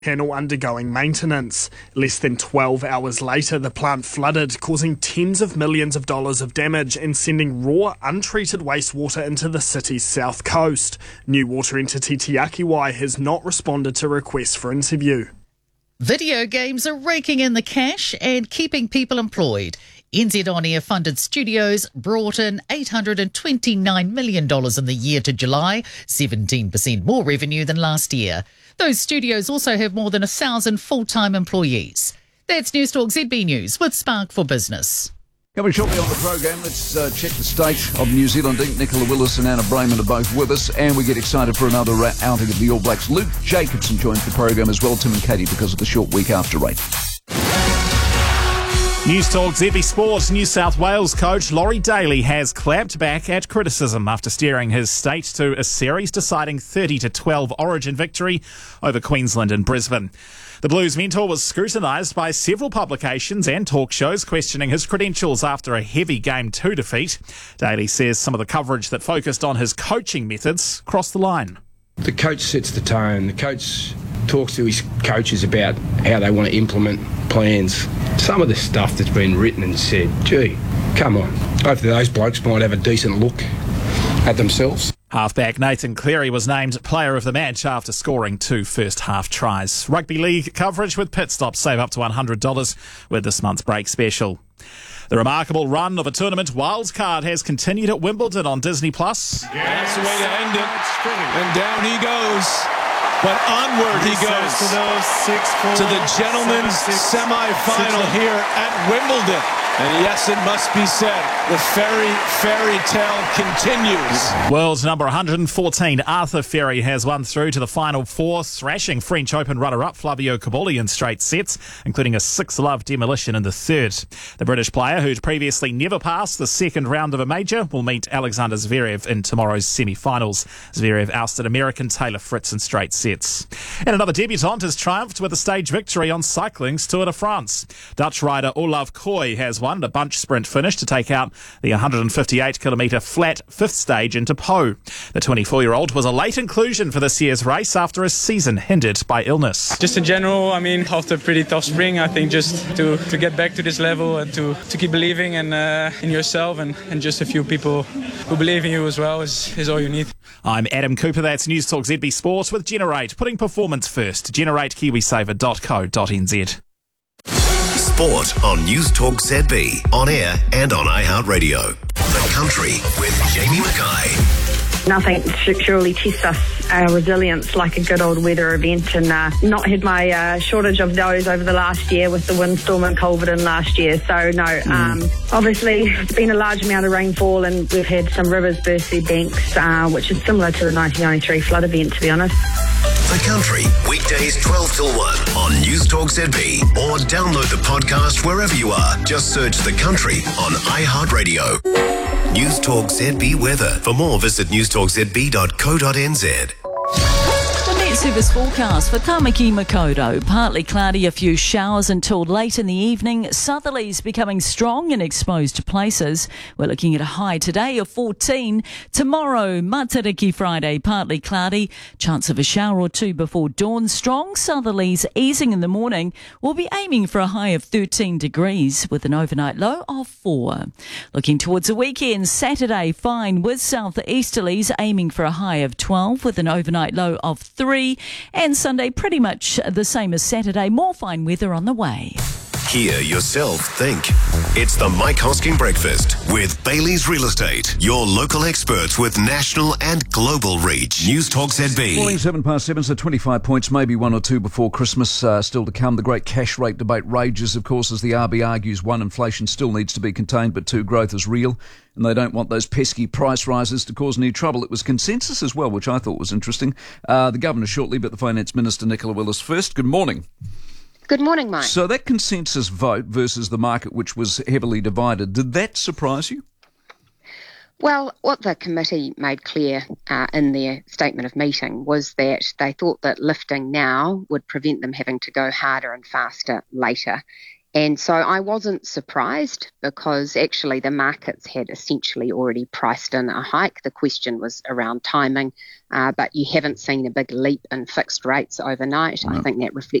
Panel undergoing maintenance. Less than 12 hours later, the plant flooded, causing tens of millions of dollars of damage and sending raw, untreated wastewater into the city's south coast. New water entity Te Akiwai has not responded to requests for interview. Video games are raking in the cash and keeping people employed. NZ On Air funded studios brought in $829 million in the year to July, 17% more revenue than last year. Those studios also have more than 1,000 full-time employees. That's News Talk ZB News with Spark for Business. Coming shortly on the program, let's check the state of New Zealand. Nicola Willis and Anna Brayman are both with us, and we get excited for another outing of the All Blacks. Luke Jacobson joins the program as well, Tim and Katie, because of the short week after rate. News Talk ZB Sports. New South Wales coach Laurie Daly has clapped back at criticism after steering his state to a series-deciding 30-12 Origin victory over Queensland and Brisbane. The Blues mentor was scrutinised by several publications and talk shows questioning his credentials after a heavy Game 2 defeat. Daly says some of the coverage that focused on his coaching methods crossed the line. The coach sets the tone. The coach talks to his coaches about how they want to implement plans. Some of the stuff that's been written and said, gee, come on. Hopefully those blokes might have a decent look at themselves. Halfback Nathan Cleary was named player of the match after scoring 2 first-half tries. Rugby league coverage with pit stops. Save up to $100 with this month's break special. The remarkable run of a tournament wildcard has continued at Wimbledon on Disney+. That's the way to end it. And down he goes. But onward he goes to the gentlemen's semi-final here at Wimbledon. And yes, it must be said, the fairy tale continues. World number 114, Arthur Ferry, has won through to the final four, thrashing French Open runner-up Flavio Cobolli in straight sets, including a 6-love demolition in the third. The British player, who'd previously never passed the second round of a major, will meet Alexander Zverev in tomorrow's semi-finals. Zverev ousted American Taylor Fritz in straight sets. And another debutant has triumphed with a stage victory on cycling's Tour de France. Dutch rider Olav Koy has won a bunch sprint finish to take out the 158-kilometre flat fifth stage into Po. The 24-year-old was a late inclusion for this year's race after a season hindered by illness. Just in general, after a pretty tough spring, I think just to get back to this level and to keep believing in yourself and just a few people who believe in you as well is all you need. I'm Adam Cooper. That's News Talk ZB Sports with Generate, putting performance first. GenerateKiwiSaver.co.nz. Sport on News Talk ZB, on air and on iHeartRadio. The Country with Jamie Mackay. Nothing surely tests our resilience like a good old weather event, and not had my shortage of those over the last year with the windstorm and Culverden last year. So no, obviously it's been a large amount of rainfall and we've had some rivers burst their banks, which is similar to the 1993 flood event, to be honest. The Country, weekdays 12 till 1 on News Talk ZB, or download the podcast wherever you are. Just search The Country on iHeartRadio. News Talk ZB weather. For more, visit newstalkzb.co.nz. The Met Service forecast for Tamaki Makaurau. Partly cloudy, a few showers until late in the evening. Southerlies becoming strong in exposed places. We're looking at a high today of 14. Tomorrow, Matariki Friday, partly cloudy. Chance of a shower or two before dawn. Strong southerlies easing in the morning. We'll be aiming for a high of 13 degrees with an overnight low of 4. Looking towards the weekend, Saturday fine with southeasterlies aiming for a high of 12 with an overnight low of 3. And Sunday pretty much the same as Saturday, more fine weather on the way. Hear yourself think. It's the Mike Hosking Breakfast with Bailey's Real Estate, your local experts with national and global reach. News Talk ZB. Morning, 7:07, so 25 points, maybe one or two before Christmas still to come. The great cash rate debate rages, of course, as the RB argues, 1, inflation still needs to be contained, but 2, growth is real, and they don't want those pesky price rises to cause new trouble. It was consensus as well, which I thought was interesting. The Governor shortly, but the Finance Minister, Nicola Willis, first. Good morning. Good morning, Mike. So that consensus vote versus the market, which was heavily divided, did that surprise you? Well, what the committee made clear in their statement of meeting was that they thought that lifting now would prevent them having to go harder and faster later. And so I wasn't surprised because actually the markets had essentially already priced in a hike. The question was around timing, but you haven't seen a big leap in fixed rates overnight. I think that reflects